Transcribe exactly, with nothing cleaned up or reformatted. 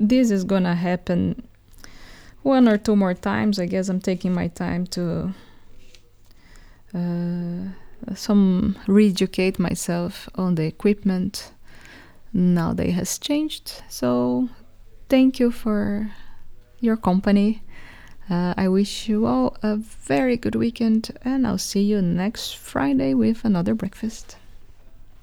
this is gonna happen one or two more times. I guess I'm taking my time to uh, some re-educate myself on the equipment now that it has changed. So thank you for your company. Uh, I wish you all a very good weekend, and I'll see you next Friday with another breakfast.